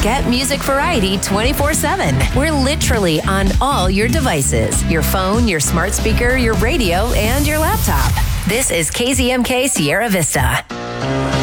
Get music variety 24/7. We're literally on all your devices, your phone, your smart speaker, your radio, and your laptop. This is KZMK Sierra Vista.